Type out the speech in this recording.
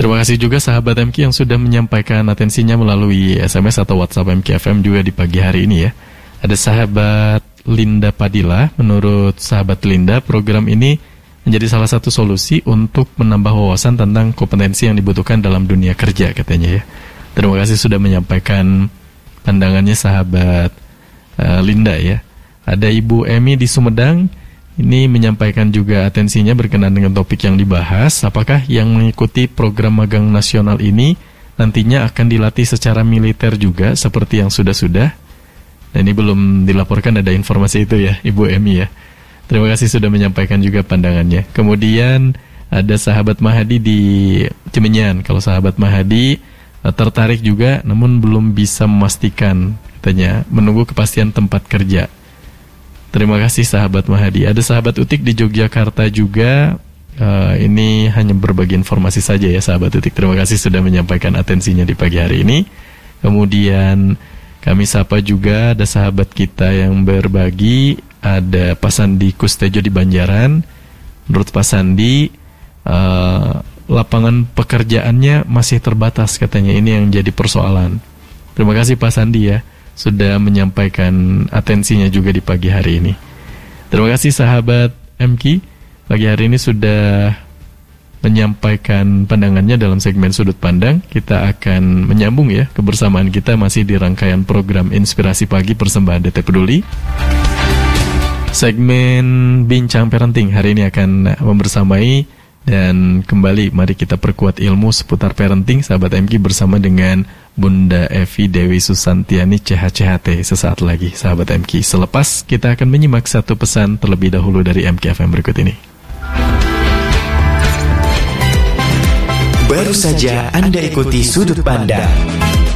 Terima kasih juga sahabat MK yang sudah menyampaikan atensinya melalui SMS atau WhatsApp MK FM juga di pagi hari ini ya. Ada sahabat Linda Padilla. Menurut sahabat Linda, program ini menjadi salah satu solusi untuk menambah wawasan tentang kompetensi yang dibutuhkan dalam dunia kerja katanya ya. Terima kasih sudah menyampaikan pandangannya sahabat Linda ya. Ada Ibu Emi di Sumedang. Ini menyampaikan juga atensinya berkenaan dengan topik yang dibahas. Apakah yang mengikuti program magang nasional ini nantinya akan dilatih secara militer juga seperti yang sudah-sudah? Dan ini belum dilaporkan ada informasi itu ya, Ibu Emi ya. Terima kasih sudah menyampaikan juga pandangannya. Kemudian ada sahabat Mahadi di Cimenyan. Kalau sahabat Mahadi tertarik juga namun belum bisa memastikan, katanya menunggu kepastian tempat kerja. Terima kasih sahabat Mahadi. Ada sahabat Utik di Yogyakarta juga. Ini hanya berbagi informasi saja ya sahabat Utik. Terima kasih sudah menyampaikan atensinya di pagi hari ini. Kemudian kami sapa juga ada sahabat kita yang berbagi. Ada Pak Sandi Kustejo di Banjaran. Menurut Pak Sandi, lapangan pekerjaannya masih terbatas katanya. Ini yang jadi persoalan. Terima kasih Pak Sandi ya, sudah menyampaikan atensinya juga di pagi hari ini. Terima kasih sahabat MK, pagi hari ini sudah menyampaikan pandangannya dalam segmen Sudut Pandang. Kita akan menyambung ya, kebersamaan kita masih di rangkaian program Inspirasi Pagi persembahan DT Peduli. Segmen Bincang Parenting hari ini akan membersamai. Dan kembali mari kita perkuat ilmu seputar parenting sahabat MK bersama dengan Bunda Evi Dewi Susantiani CHCHT sesaat lagi sahabat MK. Selepas kita akan menyimak satu pesan terlebih dahulu dari MK FM berikut ini. Baru saja Anda ikuti Sudut Pandang